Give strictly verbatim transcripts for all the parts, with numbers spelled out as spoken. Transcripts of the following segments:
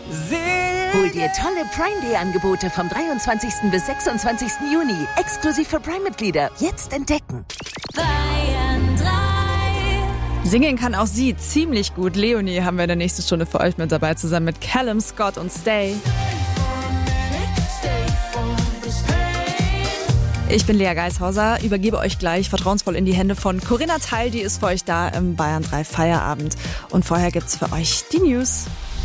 Hol dir tolle Prime Day Angebote vom dreiundzwanzigsten bis sechsundzwanzigsten Juni. Exklusiv für Prime-Mitglieder. Jetzt entdecken. Bayern drei. Singen kann auch sie ziemlich gut. Leonie haben wir in der nächsten Stunde für euch mit dabei, zusammen mit Callum Scott und Stay. Ich bin Lea Geishauser, übergebe euch gleich vertrauensvoll in die Hände von Corinna Teil, die ist für euch da im Bayern drei Feierabend. Und vorher gibt's für euch die News.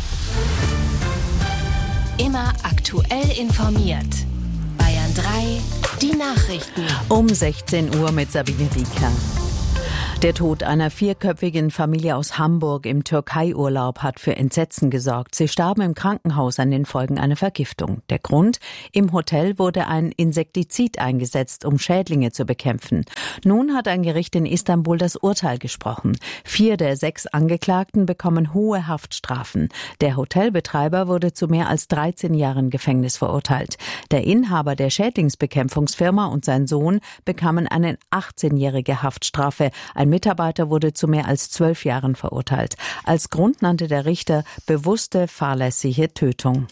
Immer aktuell informiert. Bayern drei, die Nachrichten. Um sechzehn Uhr mit Sabine Rieker. Der Tod einer vierköpfigen Familie aus Hamburg im Türkei-Urlaub hat für Entsetzen gesorgt. Sie starben im Krankenhaus an den Folgen einer Vergiftung. Der Grund? Im Hotel wurde ein Insektizid eingesetzt, um Schädlinge zu bekämpfen. Nun hat ein Gericht in Istanbul das Urteil gesprochen. Vier der sechs Angeklagten bekommen hohe Haftstrafen. Der Hotelbetreiber wurde zu mehr als dreizehn Jahren Gefängnis verurteilt. Der Inhaber der Schädlingsbekämpfungsfirma und sein Sohn bekamen eine achtzehnjährige Haftstrafe. Ein Mitarbeiter wurde zu mehr als zwölf Jahren verurteilt. Als Grund nannte der Richter bewusste, fahrlässige Tötung.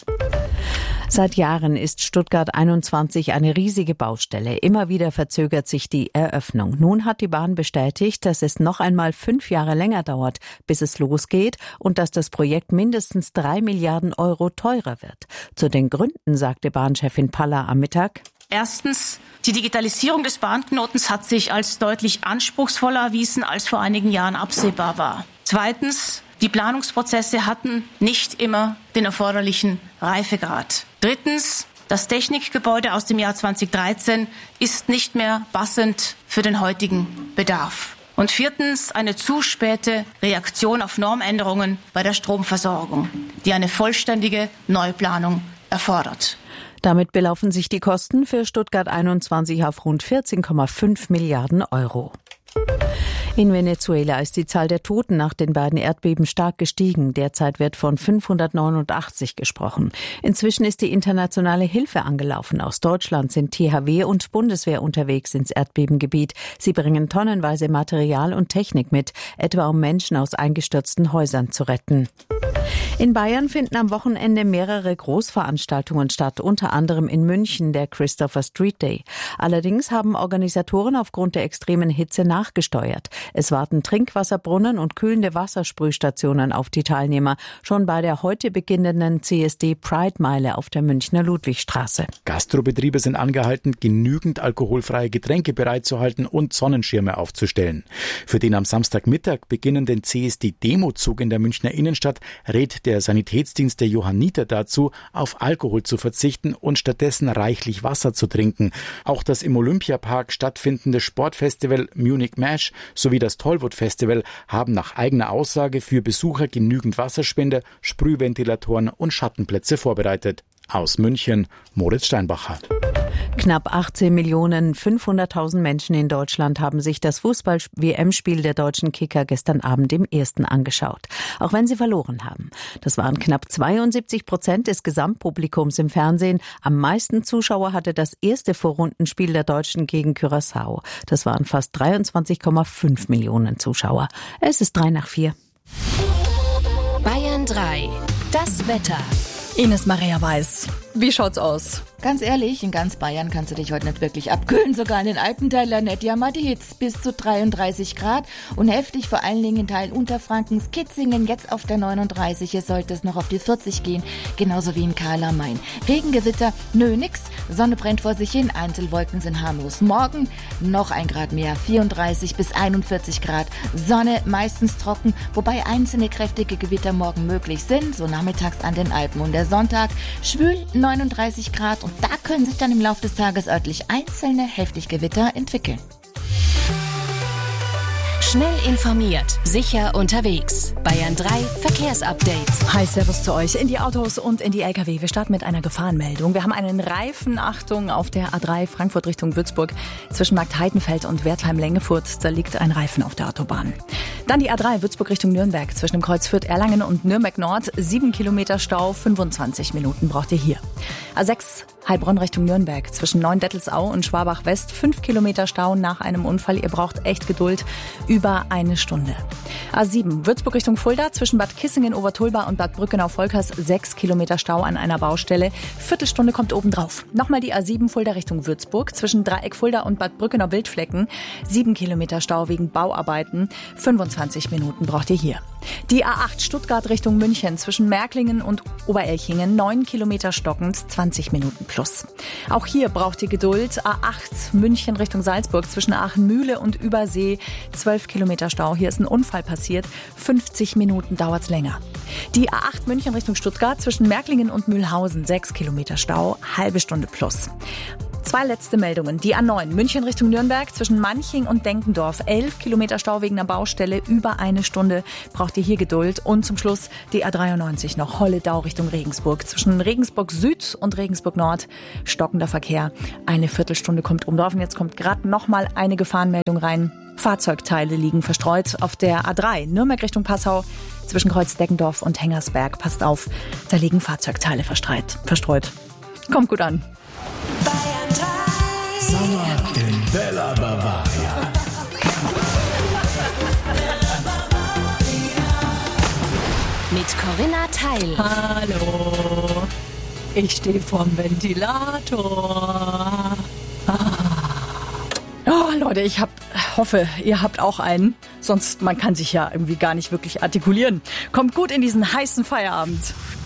Seit Jahren ist Stuttgart einundzwanzig eine riesige Baustelle. Immer wieder verzögert sich die Eröffnung. Nun hat die Bahn bestätigt, dass es noch einmal fünf Jahre länger dauert, bis es losgeht und dass das Projekt mindestens drei Milliarden Euro teurer wird. Zu den Gründen sagte Bahnchefin Paller am Mittag: Erstens, die Digitalisierung des Bahnknotens hat sich als deutlich anspruchsvoller erwiesen, als vor einigen Jahren absehbar war. Zweitens, die Planungsprozesse hatten nicht immer den erforderlichen Reifegrad. Drittens, das Technikgebäude aus dem Jahr zweitausenddreizehn ist nicht mehr passend für den heutigen Bedarf. Und viertens, eine zu späte Reaktion auf Normänderungen bei der Stromversorgung, die eine vollständige Neuplanung erfordert. Damit belaufen sich die Kosten für Stuttgart einundzwanzig auf rund vierzehn Komma fünf Milliarden Euro. In Venezuela ist die Zahl der Toten nach den beiden Erdbeben stark gestiegen. Derzeit wird von fünfhundertneunundachtzig gesprochen. Inzwischen ist die internationale Hilfe angelaufen. Aus Deutschland sind T H W und Bundeswehr unterwegs ins Erdbebengebiet. Sie bringen tonnenweise Material und Technik mit, etwa um Menschen aus eingestürzten Häusern zu retten. In Bayern finden am Wochenende mehrere Großveranstaltungen statt, unter anderem in München der Christopher Street Day. Allerdings haben Organisatoren aufgrund der extremen Hitze nachgesteuert. Es warten Trinkwasserbrunnen und kühlende Wassersprühstationen auf die Teilnehmer, schon bei der heute beginnenden C S D Pride Meile auf der Münchner Ludwigstraße. Gastrobetriebe sind angehalten, genügend alkoholfreie Getränke bereitzuhalten und Sonnenschirme aufzustellen. Für den am Samstagmittag beginnenden C S D-Demozug in der Münchner Innenstadt rät der Sanitätsdienst der Johanniter dazu, auf Alkohol zu verzichten und stattdessen reichlich Wasser zu trinken. Auch das im Olympiapark stattfindende Sportfestival Munich Mash sowie das Tollwood Festival haben nach eigener Aussage für Besucher genügend Wasserspender, Sprühventilatoren und Schattenplätze vorbereitet. Aus München, Moritz Steinbacher. Knapp achtzehn Millionen fünfhunderttausend Menschen in Deutschland haben sich das Fußball-W M-Spiel der deutschen Kicker gestern Abend im ersten angeschaut. Auch wenn sie verloren haben. Das waren knapp zweiundsiebzig Prozent des Gesamtpublikums im Fernsehen. Am meisten Zuschauer hatte das erste Vorrundenspiel der Deutschen gegen Curaçao. Das waren fast dreiundzwanzig Komma fünf Millionen Zuschauer. Es ist drei nach vier. Bayern drei, das Wetter. Ines Maria Weiß, wie schaut's aus? Ganz ehrlich, in ganz Bayern kannst du dich heute nicht wirklich abkühlen, sogar in den Alpenteilern nicht. Ja, mal die Hitze bis zu dreiunddreißig Grad und heftig vor allen Dingen in Teilen Unterfrankens, Kitzingen jetzt auf der neununddreißig, hier sollte es noch auf die vierzig gehen, genauso wie in Karl am Main. Regengewitter, nö, nix, Sonne brennt vor sich hin, Einzelwolken sind harmlos. Morgen noch ein Grad mehr, vierunddreißig bis einundvierzig Grad, Sonne meistens trocken, wobei einzelne kräftige Gewitter morgen möglich sind, so nachmittags an den Alpen. Und der Sonntag schwül, neununddreißig Grad und da können sich dann im Laufe des Tages örtlich einzelne heftige Gewitter entwickeln. Schnell informiert, sicher unterwegs. Bayern drei Verkehrsupdate. Hi, servus zu euch in die Autos und in die L K W. Wir starten mit einer Gefahrenmeldung. Wir haben einen Reifen, Achtung, auf der A drei Frankfurt Richtung Würzburg zwischen Marktheidenfeld und Wertheim-Lengefurt. Da liegt ein Reifen auf der Autobahn. Dann die A drei Würzburg Richtung Nürnberg zwischen dem Kreuz Fürth-Erlangen und Nürnberg Nord. Sieben Kilometer Stau, fünfundzwanzig Minuten braucht ihr hier. A sechs Heilbronn Richtung Nürnberg zwischen Neuendettelsau und Schwabach-West. Fünf Kilometer Stau nach einem Unfall. Ihr braucht echt Geduld. Über eine Stunde. A sieben Würzburg Richtung Fulda zwischen Bad Kissingen, Obertulba und Bad Brückenau-Volkers. Sechs Kilometer Stau an einer Baustelle. Viertelstunde kommt obendrauf. Nochmal die A sieben Fulda Richtung Würzburg zwischen Dreieck Fulda und Bad Brückenau-Wildflecken. Sieben Kilometer Stau wegen Bauarbeiten. fünfundzwanzig Minuten braucht ihr hier. Die A acht Stuttgart Richtung München zwischen Märklingen und Oberelchingen. Neun Kilometer stockend. zwanzig Minuten plus. Auch hier braucht ihr Geduld. A acht München Richtung Salzburg zwischen Aachen-Mühle und Übersee. zwölf Kilometer Stau. Hier ist ein Unfall passiert. fünfzig Minuten dauert's länger. Die A acht München Richtung Stuttgart zwischen Märklingen und Mühlhausen. sechs Kilometer Stau. Halbe Stunde plus. Zwei letzte Meldungen. Die A neun München Richtung Nürnberg zwischen Manching und Denkendorf. elf Kilometer Stau wegen einer Baustelle. Über eine Stunde braucht ihr hier Geduld. Und zum Schluss die A dreiundneunzig noch Holledau Richtung Regensburg. Zwischen Regensburg Süd und Regensburg Nord stockender Verkehr. Eine Viertelstunde kommt umdrauf. Und jetzt kommt gerade noch mal eine Gefahrenmeldung rein. Fahrzeugteile liegen verstreut auf der A drei Nürnberg Richtung Passau zwischen Kreuz-Deckendorf und Hengersberg. Passt auf, da liegen Fahrzeugteile verstreut. verstreut. Kommt gut an. Sommer in Bella Bavaria. Mit Corinna Teil. Hallo, ich stehe vorm Ventilator. Ah. Oh, Leute, ich hab, hoffe, ihr habt auch einen. Sonst, man kann sich ja irgendwie gar nicht wirklich artikulieren. Kommt gut in diesen heißen Feierabend.